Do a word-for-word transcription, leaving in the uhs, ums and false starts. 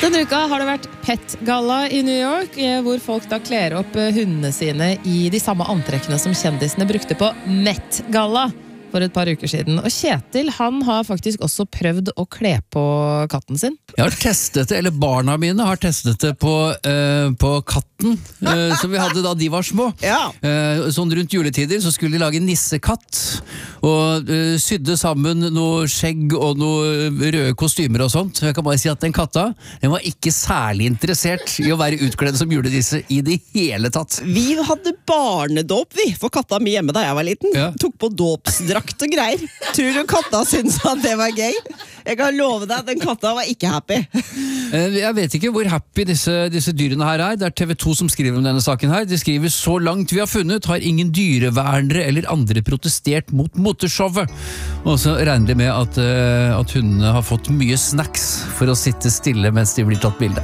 Denne uka har det vært Pet-galla i New York, hvor folk da kler opp hundene sine i de samme antrekkene som kjendisene brukte på Met-galla for et par uker siden. Og Kjetil, han har faktisk også prøvd å kle på katten sin. Jeg har testet det, eller barna mine har testet det på, uh, på katten, uh, som vi hadde da de var små. Ja. Uh, sånn rundt juletider så skulle de lage nissekatt, og uh, sydde sammen noe skjegg og noe røde kostymer og sånt. Jeg kan bare si at den katta, den var ikke særlig interessert i å være utkledd som julenisse i det hele tatt. Vi hadde barnedåp, vi, for katta mi hjemme da jeg var liten. Ja. Tok på dåpsdrakt og greier. Tror du katta syntes at det var gøy? Jeg kan love deg at den katta var ikke happy. Jeg vet ikke hvor happy disse, disse dyrene her er. Det er T V to som skriver om denne saken her. De skriver: så langt vi har funnet, har ingen dyrevernere eller andre protestert mot moteshowet. Og så regner de med at, at hundene har fått mye snacks for å sitte stille mens de blir tatt bilde.